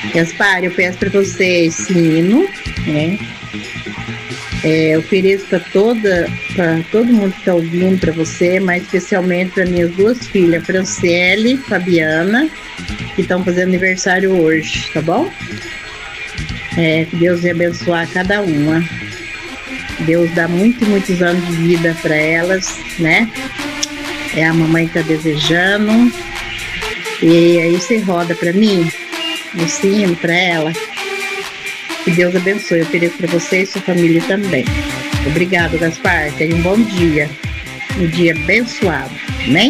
Gaspar, eu peço para você esse hino, né? Eu ofereço para todo mundo que está ouvindo, para você, mas especialmente para minhas duas filhas, Franciele e Fabiana, que estão fazendo aniversário hoje, tá bom? Que Deus venha abençoar cada uma. Deus dá muitos anos de vida para elas, né? É a mamãe que está desejando. E aí você roda para mim, um sino para ela. Que Deus abençoe. Eu ofereço para você e sua família também. Obrigado, Gaspar. Tenha um bom dia. Um dia abençoado. Amém?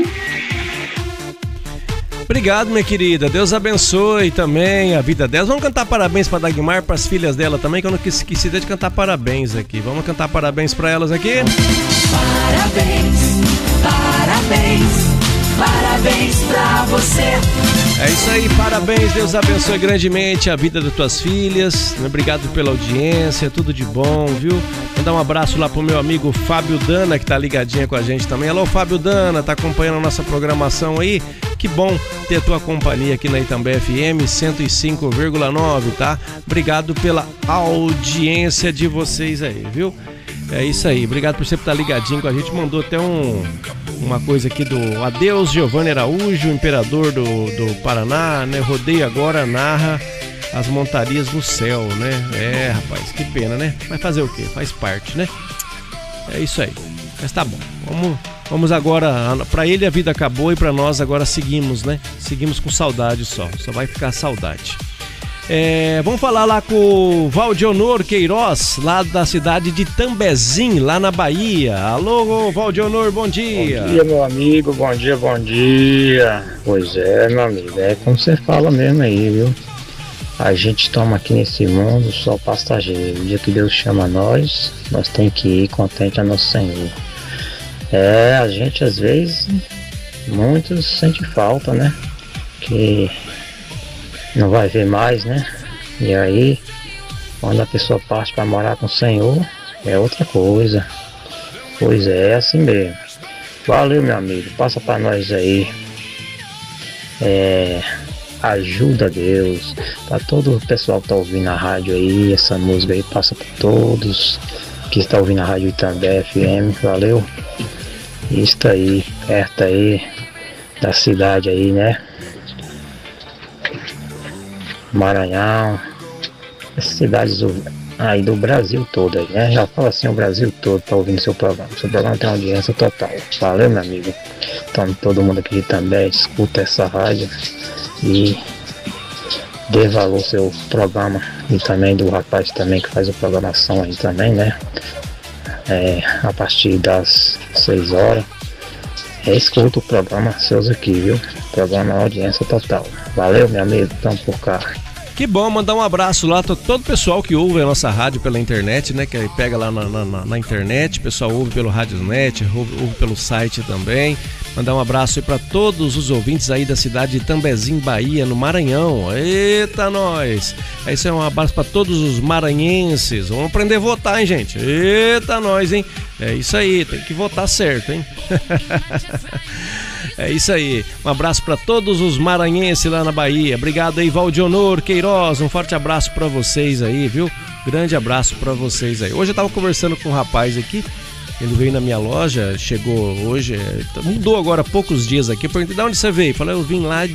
Obrigado, minha querida. Deus abençoe também a vida delas. Vamos cantar parabéns para Dagmar, para as filhas dela também, que eu não esqueci de cantar parabéns aqui. Vamos cantar parabéns para elas aqui? Parabéns, parabéns, parabéns pra você. É isso aí, parabéns, Deus abençoe grandemente a vida das tuas filhas. Obrigado pela audiência, tudo de bom, viu? Mandar um abraço lá pro meu amigo Fábio Dana, que tá ligadinha com a gente também. Alô, Fábio Dana, tá acompanhando a nossa programação aí? Que bom ter a tua companhia aqui na Itambé FM 105,9, tá? Obrigado pela audiência de vocês aí, viu? É isso aí, obrigado por sempre estar ligadinho com a gente. Mandou até uma coisa aqui do Adeus Giovanni Araújo, imperador do Paraná, né? Rodeio agora narra as montarias no céu, né? Rapaz, que pena, né? Mas fazer o quê? Faz parte, né? É isso aí, mas tá bom. Vamos agora, pra ele a vida acabou e pra nós agora seguimos, né? Seguimos com saudade só vai ficar saudade. Vamos falar lá com o Valdionor Queiroz, lá da cidade de Tambezim, lá na Bahia. Alô, Valdionor, bom dia. Bom dia, meu amigo, bom dia, bom dia. Pois é, meu amigo, é como você fala mesmo aí, viu? A gente toma aqui nesse mundo só passageiro. O dia que Deus chama nós tem que ir contente a nosso Senhor. A gente às vezes, muitos sente falta, né? Que não vai ver mais, né? E aí, quando a pessoa parte para morar com o Senhor, é outra coisa. Pois é assim mesmo. Valeu, meu amigo, passa para nós aí. Ajuda Deus. Para todo o pessoal que tá ouvindo a rádio aí, essa música aí passa para todos que estão ouvindo a rádio Itambé FM. Valeu. Isso aí, perto aí da cidade aí, né? Maranhão, as cidades aí do Brasil todo aí, né? Já fala assim, o Brasil todo tá ouvindo seu programa. Seu programa tem uma audiência total. Valeu, meu amigo. Então todo mundo aqui também escuta essa rádio e dê valor ao seu programa e também do rapaz também que faz a programação aí também, né? A partir das 6 horas. Escuta o programa seus aqui, viu? Programa audiência total. Valeu, meu amigo, estamos por cá. Que bom, mandar um abraço lá para todo o pessoal que ouve a nossa rádio pela internet, né? Que pega lá na internet, o pessoal ouve pelo Radiosnet, ouve pelo site também. Mandar um abraço aí para todos os ouvintes aí da cidade de Tambezim, Bahia, no Maranhão. Eita, nós! Isso é um abraço para todos os maranhenses. Vamos aprender a votar, hein, gente? Eita, nós, hein? É isso aí, tem que votar certo, hein? É isso aí, um abraço para todos os maranhenses lá na Bahia. Obrigado aí, Valdionor Queiroz, um forte abraço para vocês aí, viu? Grande abraço para vocês aí. Hoje eu tava conversando com um rapaz aqui, ele veio na minha loja, chegou hoje, mudou agora há poucos dias aqui. Eu perguntei, de onde você veio? Falei, eu vim lá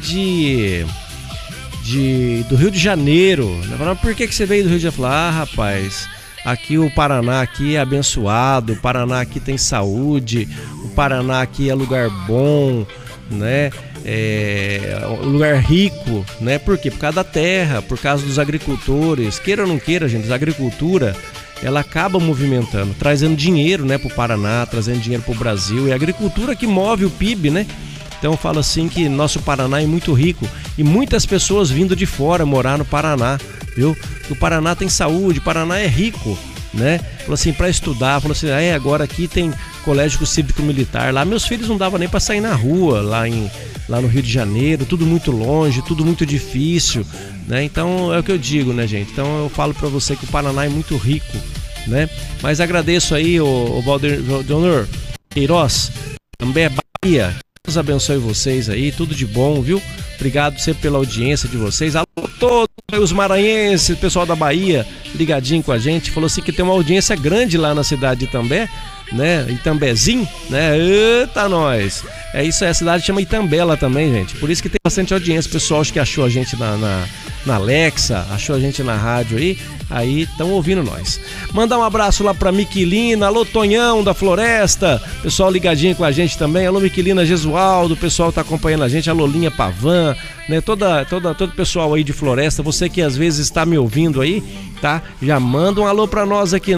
do Rio de Janeiro. Eu falei, por que você veio do Rio de Janeiro? Eu falei, rapaz, aqui o Paraná aqui é abençoado, o Paraná aqui tem saúde, o Paraná aqui é lugar bom, né? Um lugar rico, né? Por quê? Por causa da terra, por causa dos agricultores. Queira ou não queira, gente, a agricultura, ela acaba movimentando, trazendo dinheiro, né, pro Paraná, trazendo dinheiro pro Brasil. É a agricultura que move o PIB, né? Então eu falo assim que nosso Paraná é muito rico e muitas pessoas vindo de fora morar no Paraná, viu? O Paraná tem saúde, o Paraná é rico, né? Falou assim, para estudar, falou assim, agora aqui tem colégio cívico-militar. Lá meus filhos não davam nem para sair na rua, lá no Rio de Janeiro, tudo muito longe, tudo muito difícil, né? Então é o que eu digo, né, gente? Então eu falo para você que o Paraná é muito rico, né? Mas agradeço aí o Valdionor Queiroz, também é Bahia, Deus abençoe vocês aí, tudo de bom, viu? Obrigado sempre pela audiência de vocês. Alô, todos os maranhenses, pessoal da Bahia, ligadinho com a gente. Falou assim que tem uma audiência grande lá na cidade de Itambé, né? Itambezinho, né? Eita, nós! É isso aí, a cidade chama Itambela também, gente. Por isso que tem bastante audiência. O pessoal acho que achou a gente na Alexa, achou a gente na rádio aí estão ouvindo nós. Mandar um abraço lá pra Miquelina, alô Tonhão da Floresta, pessoal ligadinho com a gente também, alô Miquelina Gesualdo, o pessoal tá acompanhando a gente, alô Linha Pavan, né? Todo o pessoal aí de Floresta, você que às vezes está me ouvindo aí, tá? Já manda um alô pra nós aqui,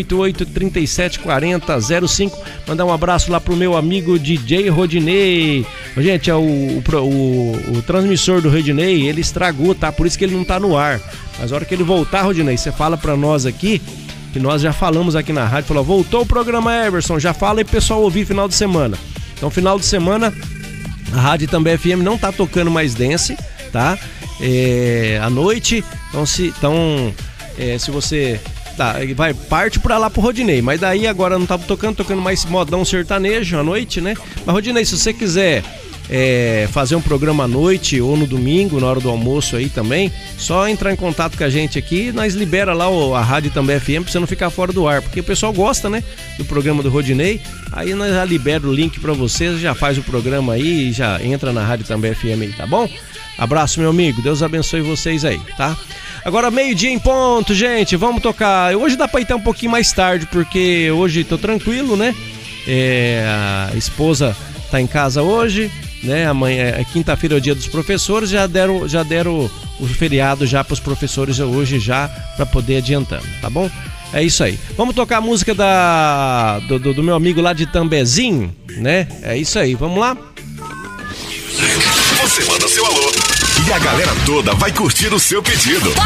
988-3740-05, mandar um abraço lá pro meu amigo DJ Rodinei. Gente, o transmissor do Rodinei, ele estragou, tá? Por isso que ele não tá no ar. Mas a hora que ele voltar, Rodinei, você fala pra nós aqui, que nós já falamos aqui na rádio, falou, voltou o programa Everson, já fala aí pro pessoal ouvir final de semana. Então, final de semana, a Rádio Itambé FM não tá tocando mais dance, tá? À noite, então se você... Tá, parte pra lá pro Rodinei, mas daí agora não tá tocando mais modão sertanejo à noite, né? Mas Rodinei, se você quiser fazer um programa à noite ou no domingo, na hora do almoço aí também, só entrar em contato com a gente aqui, nós libera lá a Rádio Itambé FM pra você não ficar fora do ar, porque o pessoal gosta, né, do programa do Rodinei, aí nós já libera o link pra vocês, já faz o programa aí e já entra na Rádio Itambé FM aí, tá bom? Abraço, meu amigo, Deus abençoe vocês aí, tá? Agora 12:00 em ponto, gente, vamos tocar. Hoje dá pra ir até um pouquinho mais tarde, porque hoje tô tranquilo, né? A esposa tá em casa hoje, né? Amanhã, quinta-feira é o dia dos professores, já deram o feriado já pros professores hoje já, pra poder adiantando, tá bom? É isso aí. Vamos tocar a música do meu amigo lá de Itambezinho, né? É isso aí, vamos lá? Você manda seu alô e a galera toda vai curtir o seu pedido.